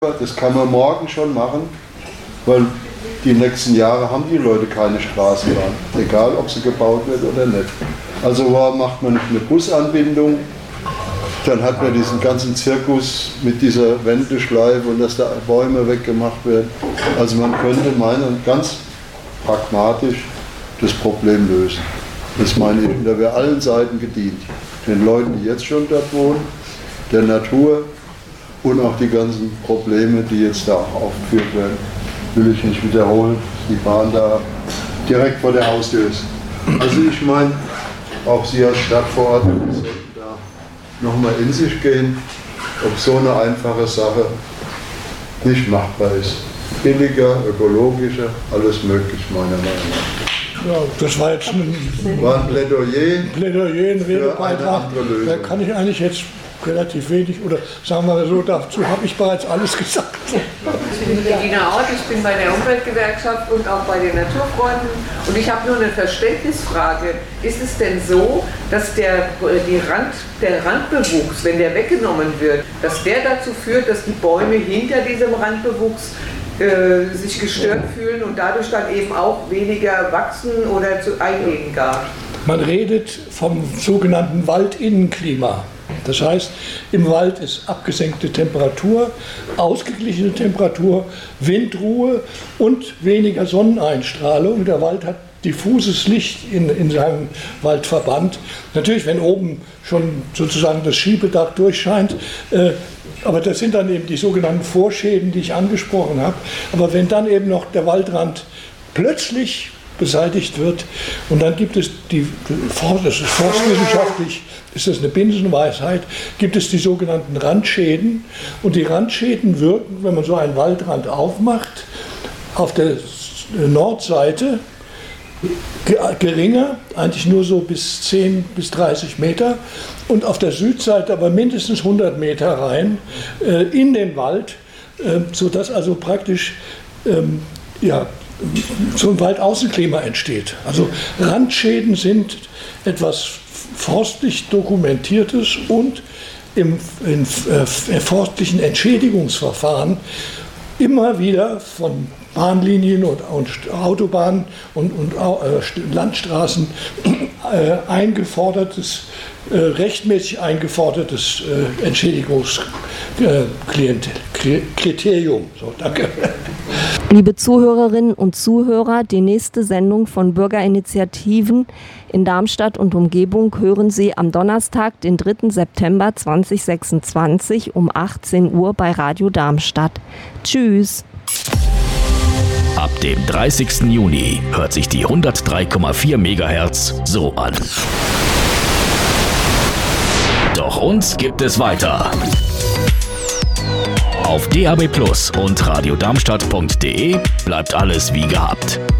Das kann man morgen schon machen, weil die nächsten Jahre haben die Leute keine Straßenbahn, egal ob sie gebaut wird oder nicht. Also macht man eine Busanbindung, dann hat man diesen ganzen Zirkus mit dieser Wendeschleife und dass da Bäume weggemacht werden. Also man könnte meinen, ganz pragmatisch das Problem lösen. Das meine ich, und da wäre allen Seiten gedient. Den Leuten, die jetzt schon dort wohnen, der Natur und auch die ganzen Probleme, die jetzt da auch aufgeführt werden, will ich nicht wiederholen, die Bahn da direkt vor der Haustür ist. Also ich meine, auch Sie als Stadtverordnete sollten da nochmal in sich gehen, ob so eine einfache Sache nicht machbar ist. Billiger, ökologischer, alles möglich, meiner Meinung nach. Ja, das war jetzt ein Plädoyer, ein Redebeitrag. Da kann ich eigentlich jetzt relativ wenig, oder sagen wir so, dazu habe ich bereits alles gesagt. Ich bin Regina Ort, ich bin bei der Umweltgewerkschaft und auch bei den Naturfreunden und ich habe nur eine Verständnisfrage. Ist es denn so, dass der Randbewuchs, wenn der weggenommen wird, dass der dazu führt, dass die Bäume hinter diesem Randbewuchs sich gestört fühlen und dadurch dann eben auch weniger wachsen oder zu einlegen gar? Man redet vom sogenannten Waldinnenklima. Das heißt, im Wald ist abgesenkte Temperatur, ausgeglichene Temperatur, Windruhe und weniger Sonneneinstrahlung. Der Wald hat diffuses Licht in seinem Waldverband. Natürlich, wenn oben schon sozusagen das Schiebedach durchscheint, aber das sind dann eben die sogenannten Vorschäden, die ich angesprochen habe. Aber wenn dann eben noch der Waldrand plötzlich beseitigt wird und dann gibt es das ist forstwissenschaftlich, ist das eine Binsenweisheit, gibt es die sogenannten Randschäden und die Randschäden wirken, wenn man so einen Waldrand aufmacht, auf der Nordseite geringer, eigentlich nur so bis 10 bis 30 Meter und auf der Südseite aber mindestens 100 Meter rein in den Wald, sodass also praktisch so ein Waldaußenklima entsteht. Also Randschäden sind etwas forstlich Dokumentiertes und im forstlichen Entschädigungsverfahren immer wieder von Bahnlinien und Autobahnen und Landstraßen rechtmäßig eingefordertes Entschädigungskriterium. So, danke. Liebe Zuhörerinnen und Zuhörer, die nächste Sendung von Bürgerinitiativen in Darmstadt und Umgebung hören Sie am Donnerstag, den 3. September 2026 um 18 Uhr bei Radio Darmstadt. Tschüss. Ab dem 30. Juni hört sich die 103,4 MHz so an. Doch uns gibt es weiter. Auf DAB+ und radiodarmstadt.de bleibt alles wie gehabt.